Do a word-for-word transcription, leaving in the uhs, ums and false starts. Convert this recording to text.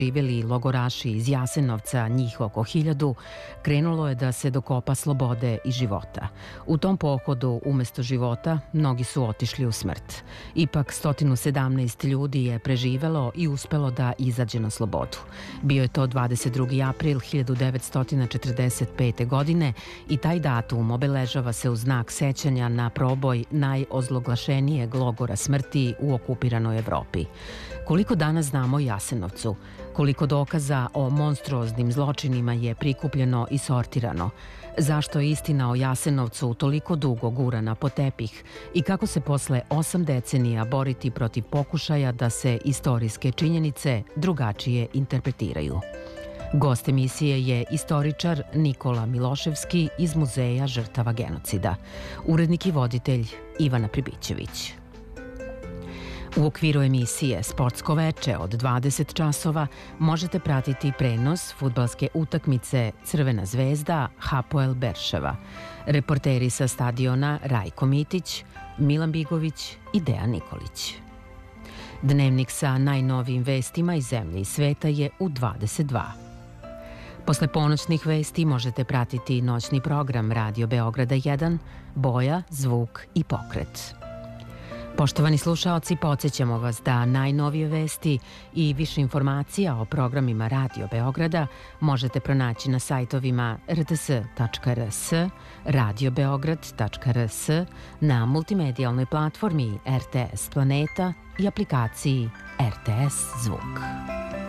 živjeli logoraši iz Jasenovca, njih oko hiljadu, krenulo je da se dokopa slobode i života. U tom pohodu, umesto života, mnogi su otišli u smrt. Ipak, sto sedamnaest ljudi je preživelo i uspelo da izađe na slobodu. Bio je to dvadeset drugi april hiljadu devetsto četrdeset pete. godine i taj datum obeležava se u znak sećanja na proboj najozloglašenijeg logora smrti u okupiranoj Evropi. Koliko danas znamo o Jasenovcu? Koliko dokaza o monstruoznim zločinima je prikupljeno i sortirano? Zašto je istina o Jasenovcu toliko dugo gurana po tepih i kako se posle osam decenija boriti protiv pokušaja da se istorijske činjenice drugačije interpretiraju? Gost emisije je istoričar Nikola Miloševski iz Muzeja žrtava genocida, urednik i voditelj Ivana Pribićević. U okviru emisije Sportsko veče od dvadeset časova možete pratiti prenos fudbalske utakmice Crvena zvezda Hapoel Berševa. Reporteri sa stadiona Rajko Mitić, Milan Bigović i Dejan Nikolić. Dnevnik sa najnovijim vestima iz zemlje i sveta je u dvadeset dva. Posle ponoćnih vesti možete pratiti noćni program Radio Beograda jedan, Boja, zvuk i pokret. Poštovani slušaoci, podsjećamo vas da najnovije vesti i više informacija o programima Radio Beograda možete pronaći na sajtovima r t s tačka r s, radio beograd tačka r s, na multimedijalnoj platformi R T S Planeta i aplikaciji R T S Zvuk.